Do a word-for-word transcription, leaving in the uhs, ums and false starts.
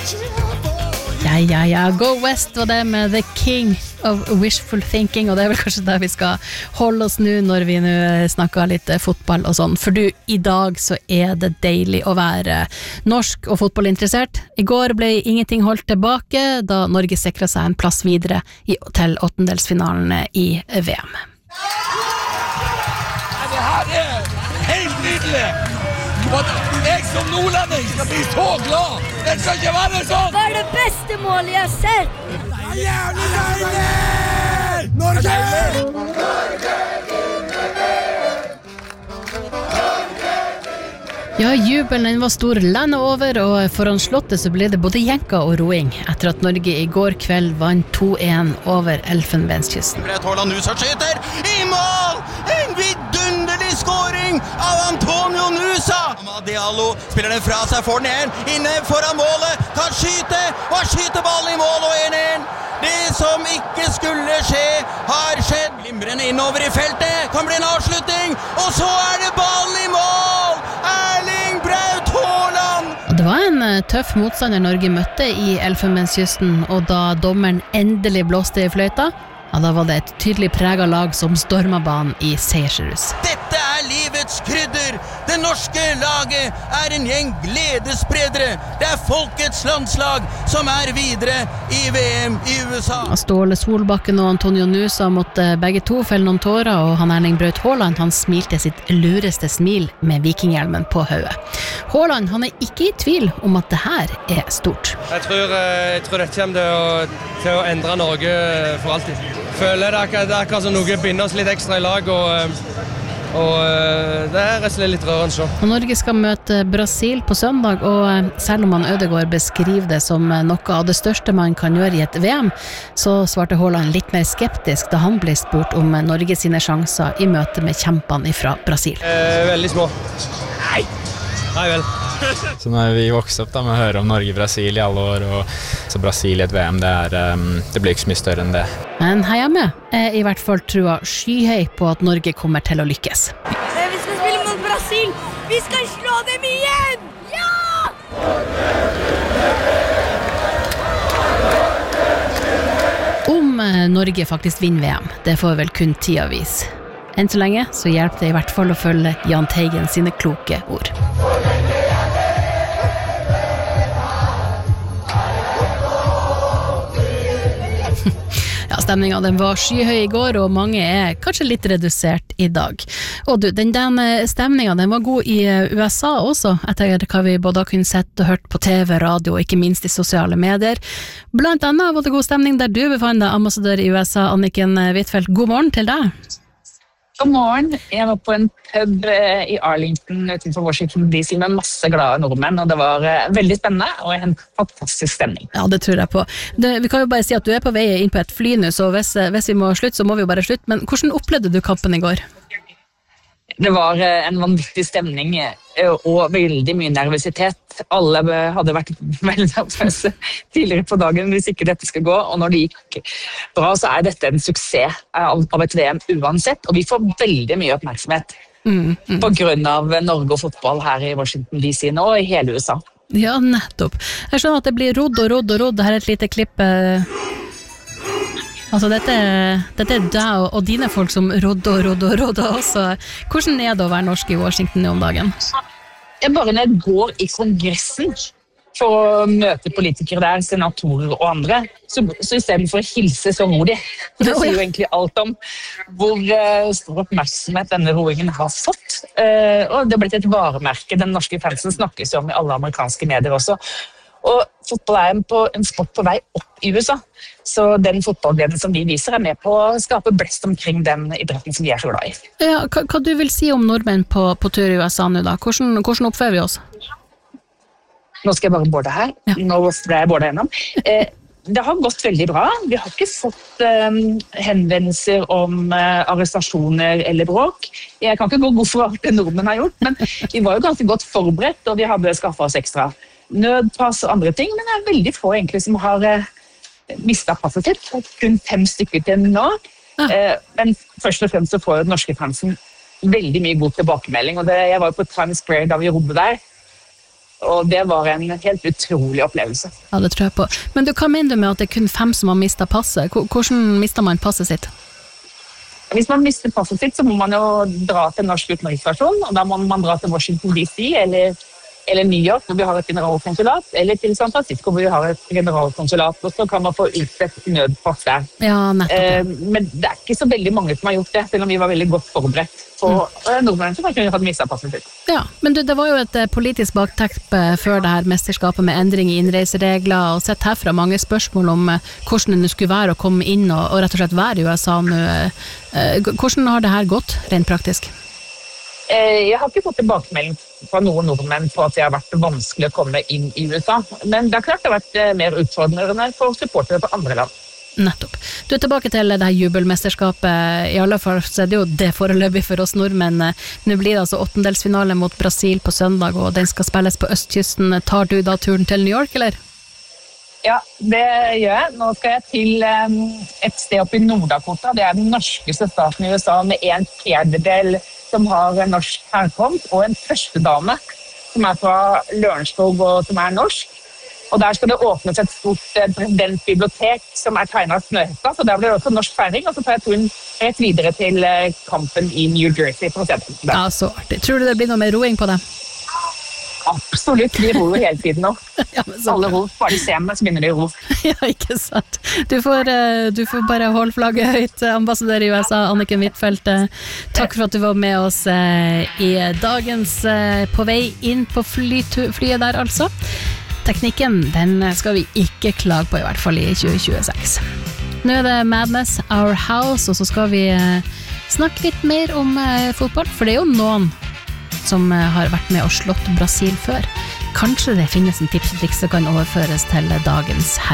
Ja, ja, ja, Go West var det med The King of Wishful Thinking, og det er vel kanskje der vi skal holde oss nå når vi nå snakker litt fotball og sånn, for du, i dag så er det deilig å være norsk og fotballinteressert. I går ble ingenting holdt tilbake da Norge sikret seg en plass videre i, til åttendelsfinalene i V M. Det her er helt nydelig! Jeg som nordlending skal bli så glad! Det skal ikke være sånn! Det er det beste målet jeg har sett! Det er jævlig deilig! Norge! Norge! Ja, jubelen den var stor landet over, og foran slottet så ble det både jenka og roing etter at Norge i går kveld vant to en over Elfenbenskysten. Braut Haaland Nusa skyter i mål! En vidunderlig scoring av Antonio Nusa! Diallo spiller den fra seg, får den igjen, inne foran målet, kan skyte, og han skyter ballen i mål og en en. Det som ikke skulle skje, har skjedd. Glimrende innover i feltet, kan bli en avslutning, og så er det ballen i mål! Erling Braut Haaland! Det var en tøff motstander Norge møtte i Elfenbenskysten, og da dommeren endelig blåste i fløyta, ja, da var det et tydelig preget lag som stormet banen i seiersrus. Dette er livets krydder! Det norske laget er en gjeng gledesspredere. Det er folkets landslag som er videre i V M i U S A. Ståle Solbakken og Antonio Nusa måtte begge to felle noen tårer, og han Erling Braut Haaland, han smilte sitt lureste smil med vikinghjelmen på hodet. Haaland, han er ikke i tvil om at det her er stort. Jeg tror, jeg tror dette kommer til å, til å endre Norge for alltid. Føler det er akkurat, det er akkurat som noe binder oss litt ekstra i lag, og, og det er rett og slett litt rørende så. Og Norge skal møte Brasil på søndag, og selv om han Ødegaard beskriver det som noe av det største man kan gjøre i et V M, så svarte Haaland litt mer skeptisk da han ble spurt om Norge sine sjanser i møte med kjempene fra Brasil. Eh, veldig små. Nei! Nei vel. Så når vi vokste opp da med å høre om Norge-Brasil i alle år, og så Brasil i et V M, det, er, um, det blir ikke så mye større enn det. Men her hjemme er i hvert fall trua skyhøy på at Norge kommer til å lykkes. Vi skal spille mot Brasil! Vi skal slå dem igjen! Ja! Om Norge faktisk vinner V M, det får vel kun tida vise. Enn så lenge så hjelper det i hvert fall å følge Jahn Teigen sine kloke ord. Ja, stemningen den var skyhøy i går, og mange er kanskje litt redusert i dag. Og du, den, den stemningen den var god i U S A også, etter hva vi både har kunnet sett og hørt på T V, radio og ikke minst i sosiale medier. Blant annet var det god stemning der du befant deg, ambassadør i U S A, Anniken Huitfeldt. God morgen til deg. God morgen. Jeg var på en pub i Arlington utenfor Washington D C med masse glade nordmenn, og det var veldig spennende og en fantastisk stemning. Ja, det tror jeg på. Det, vi kan jo bare si at du er på vei inn på et fly nå, så hvis, hvis vi må slutte, så må vi jo bare slutte. Men hvordan opplevde du kampen i går? Det var en vanvittig stemning og veldig mye nervøsitet. Alle hadde vært veldig nervøse tidligere på dagen hvis ikke dette skal gå, og når det gikk bra, så er dette en suksess av et V M uansett, og vi får veldig mye oppmerksomhet mm, mm. på grunn av Norge og fotball her i Washington D C nå og i hele U S A. Ja, nettopp. Jeg skjønner at det blir rodd og rodd og rodd. Her er et lite klipp. Altså, dette, dette er deg og dine folk som rodder og rodder og rodder også. Hvordan er det å være norsk i Washington om dagen? Jeg bare når jeg går i kongressen for å møte politikere der, senatorer og andre, så, så i stedet for å hilse så ror de. Det sier jo egentlig alt om hvor uh, stor oppmerksomhet denne roingen har fått. Uh, og det har blitt et varemerke. Den norske fansen snakkes jo om i alle amerikanske medier også. Og fotball er på en sport på vei opp i U S A, så den fotballgleden som vi viser er med på å skape blest omkring den idretten som vi er så glad i. Ja, hva, hva du vil si om nordmenn på, på tur i U S A nå da? Hvordan, hvordan oppfører vi oss? Nå skal jeg bare borde her. Ja. Nå ble jeg bordet gjennom. Eh, det har gått veldig bra. Vi har ikke fått eh, henvendelser om eh, arrestasjoner eller bråk. Jeg kan ikke gå god for alt det nordmenn har gjort, men vi var jo ganske godt forberedt, og vi hadde skaffet oss ekstra nødpass og andre ting, men det er veldig få egentlig som har eh, mistet passet sitt. Kun fem stykker til nå. Ah. Eh, men først og fremst så får jo den norske fansen veldig mye god tilbakemelding. Og det, jeg var jo på Times Square da vi rodde der, Og det var en helt utrolig opplevelse. Ja, det tror jeg på. Men du, hva mener du med at det er kun fem som har mistet passet? Hvordan mister man passet sitt? Hvis man mister passet sitt, så må man jo dra til norsk utenriksstasjon, og da må man dra til Washington D C, eller, eller New York, hvor vi har et generalkonsulat, eller til San Francisco, hvor vi har et generalkonsulat, og så kan man få utstedt nødpass der. Ja, nettopp. Eh, men det er ikke så veldig mange som har gjort det, selv om vi var veldig godt forberedt på mm. nordmenn som kunne hatt mistet passet sitt. Ja, men du, det var jo et politisk bakteppe før det her mesterskapet med endring i innreiseregler, og sett herfra mange spørsmål om hvordan det skulle være å komme inn og, og rett og slett være i U S A nå. Hvordan har det her gått, rent praktisk? Jeg har ikke fått tilbakemelding fra noen nordmenn på at det har vært vanskelig å komme inn i U S A, men det er klart det har vært mer utfordrende for supportere på andre land. Nettopp. Du er tilbake til det her jubelmesterskapet, i alle fall så er det jo det foreløpig for oss nordmenn. Nå blir det altså åttendelsfinale mot Brasil på søndag, og den skal spilles på østkysten. Tar du da turen til New York, eller? Ja, det gjør jeg. Nå skal jeg til um, et sted oppe i Nord-Dakota. Det er den norskeste staten i U S A med en fjerdedel som har norsk herkomst, og en førstedame som er fra Lørenskog og som er norsk. Og der skal det åpnes et stort eh, presidentbibliotek som er tegnet av Snøhetta, så der blir det også norsk feiring, og så tar jeg turen rett videre til eh, kampen i New Jersey for å se den. Ja, så artig. Tror du det blir noe mer roing på det? Absolutt, vi ror jo hele tiden nå. Ja, alle ror, bare se meg, så begynner de å ro. Ja, ikke sant. Du får, du får bare holde flagget høyt, ambassadør i U S A, Anniken Huitfeldt. Takk for at du var med oss i dagens På vei inn på flytu- flyet der, altså. Teknikken, den skal vi ikke klage på, i hvert fall i tjue tjueseks. Nå er det Madness, Our House, og så skal vi snakke litt mer om fotball, for det er jo noen som har vært med og slått Brasil før. Kanskje det finnes en tips og triks som kan overføres til dagens herre.